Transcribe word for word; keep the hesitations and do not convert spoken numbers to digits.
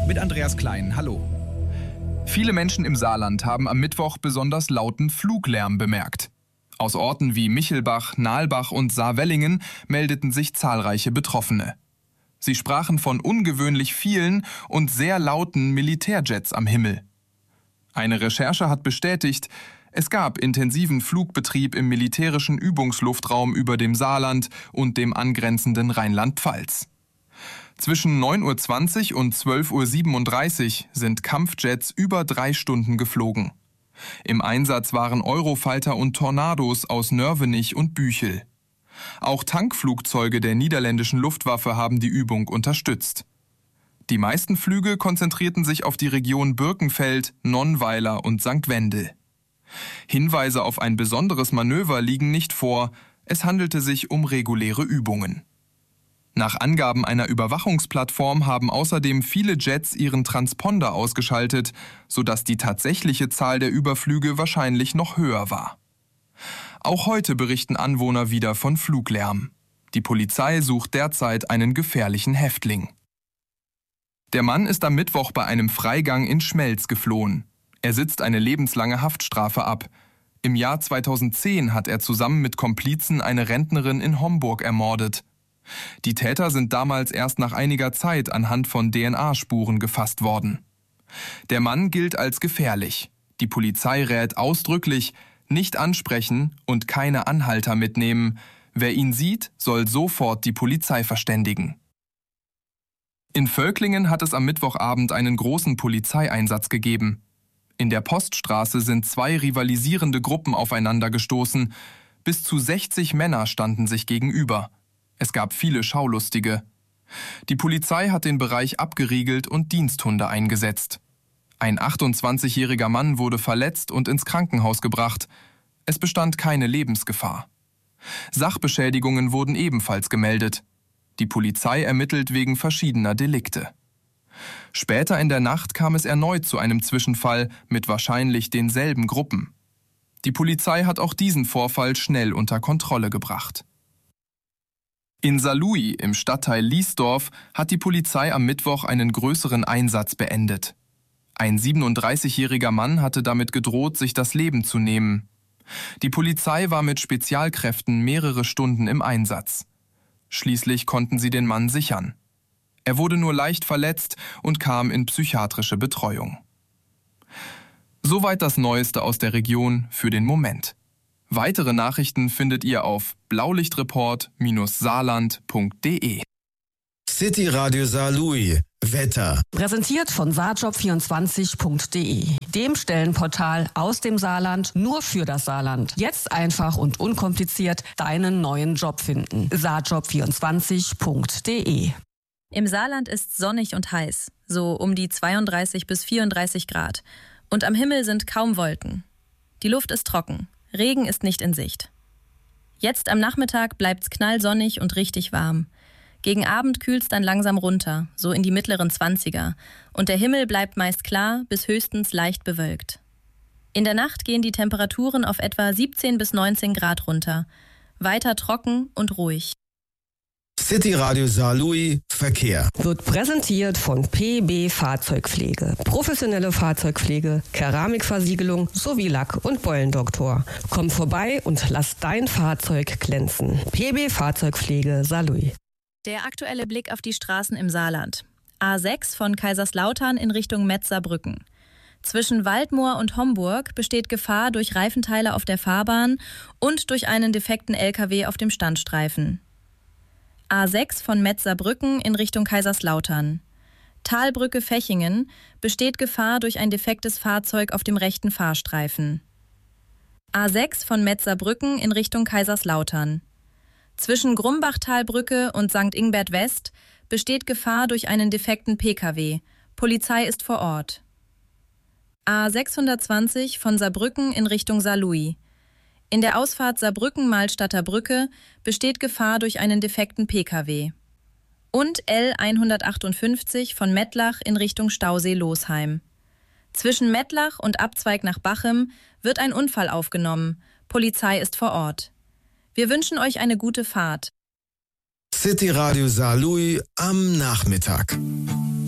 mit Andreas Klein. Hallo. Viele Menschen im Saarland haben am Mittwoch besonders lauten Fluglärm bemerkt. Aus Orten wie Michelbach, Nalbach und Saarwellingen meldeten sich zahlreiche Betroffene. Sie sprachen von ungewöhnlich vielen und sehr lauten Militärjets am Himmel. Eine Recherche hat bestätigt, es gab intensiven Flugbetrieb im militärischen Übungsluftraum über dem Saarland und dem angrenzenden Rheinland-Pfalz. Zwischen neun Uhr zwanzig und zwölf Uhr siebenunddreißig sind Kampfjets über drei Stunden geflogen. Im Einsatz waren Eurofighter und Tornados aus Nörvenich und Büchel. Auch Tankflugzeuge der niederländischen Luftwaffe haben die Übung unterstützt. Die meisten Flüge konzentrierten sich auf die Region Birkenfeld, Nonnweiler und Sankt Wendel. Hinweise auf ein besonderes Manöver liegen nicht vor, es handelte sich um reguläre Übungen. Nach Angaben einer Überwachungsplattform haben außerdem viele Jets ihren Transponder ausgeschaltet, sodass die tatsächliche Zahl der Überflüge wahrscheinlich noch höher war. Auch heute berichten Anwohner wieder von Fluglärm. Die Polizei sucht derzeit einen gefährlichen Häftling. Der Mann ist am Mittwoch bei einem Freigang in Schmelz geflohen. Er sitzt eine lebenslange Haftstrafe ab. Im Jahr zweitausendzehn hat er zusammen mit Komplizen eine Rentnerin in Homburg ermordet. Die Täter sind damals erst nach einiger Zeit anhand von D N A-Spuren gefasst worden. Der Mann gilt als gefährlich. Die Polizei rät ausdrücklich, nicht ansprechen und keine Anhalter mitnehmen. Wer ihn sieht, soll sofort die Polizei verständigen. In Völklingen hat es am Mittwochabend einen großen Polizeieinsatz gegeben. In der Poststraße sind zwei rivalisierende Gruppen aufeinander gestoßen. Bis zu sechzig Männer standen sich gegenüber. Es gab viele Schaulustige. Die Polizei hat den Bereich abgeriegelt und Diensthunde eingesetzt. Ein achtundzwanzigjähriger Mann wurde verletzt und ins Krankenhaus gebracht. Es bestand keine Lebensgefahr. Sachbeschädigungen wurden ebenfalls gemeldet. Die Polizei ermittelt wegen verschiedener Delikte. Später in der Nacht kam es erneut zu einem Zwischenfall mit wahrscheinlich denselben Gruppen. Die Polizei hat auch diesen Vorfall schnell unter Kontrolle gebracht. In Saarlouis im Stadtteil Liesdorf hat die Polizei am Mittwoch einen größeren Einsatz beendet. Ein siebenunddreißigjähriger Mann hatte damit gedroht, sich das Leben zu nehmen. Die Polizei war mit Spezialkräften mehrere Stunden im Einsatz. Schließlich konnten sie den Mann sichern. Er wurde nur leicht verletzt und kam in psychiatrische Betreuung. Soweit das Neueste aus der Region für den Moment. Weitere Nachrichten findet ihr auf blaulichtreport Bindestrich saarland Punkt de. City Radio Saarlouis. Wetter. Präsentiert von saarjob vierundzwanzig Punkt de, dem Stellenportal aus dem Saarland nur für das Saarland. Jetzt einfach und unkompliziert deinen neuen Job finden. saarjob vierundzwanzig Punkt de. Im Saarland ist sonnig und heiß, so um die zweiunddreißig bis vierunddreißig Grad. Und am Himmel sind kaum Wolken. Die Luft ist trocken, Regen ist nicht in Sicht. Jetzt am Nachmittag bleibt's knallsonnig und richtig warm. Gegen Abend kühlt's dann langsam runter, so in die mittleren Zwanziger. Und der Himmel bleibt meist klar bis höchstens leicht bewölkt. In der Nacht gehen die Temperaturen auf etwa siebzehn bis neunzehn Grad runter. Weiter trocken und ruhig. City Radio Saarlouis Verkehr. Wird präsentiert von P B Fahrzeugpflege. Professionelle Fahrzeugpflege, Keramikversiegelung sowie Lack- und Beulendoktor. Komm vorbei und lass dein Fahrzeug glänzen. P B Fahrzeugpflege Saarlouis. Der aktuelle Blick auf die Straßen im Saarland. A sechs von Kaiserslautern in Richtung Metz-Saarbrücken. Zwischen Waldmoor und Homburg besteht Gefahr durch Reifenteile auf der Fahrbahn und durch einen defekten L K W auf dem Standstreifen. A sechs von Metz-Saarbrücken in Richtung Kaiserslautern. Talbrücke Fechingen besteht Gefahr durch ein defektes Fahrzeug auf dem rechten Fahrstreifen. A sechs von Metz-Saarbrücken in Richtung Kaiserslautern. Zwischen Grumbachtalbrücke und Sankt Ingbert West besteht Gefahr durch einen defekten P K W. Polizei ist vor Ort. A sechshundertzwanzig von Saarbrücken in Richtung Saarlouis. In der Ausfahrt Saarbrücken-Malstadter Brücke besteht Gefahr durch einen defekten P K W. Und L hundertachtundfünfzig von Mettlach in Richtung Stausee-Losheim. Zwischen Mettlach und Abzweig nach Bachem wird ein Unfall aufgenommen. Polizei ist vor Ort. Wir wünschen euch eine gute Fahrt. City Radio Saarlouis am Nachmittag.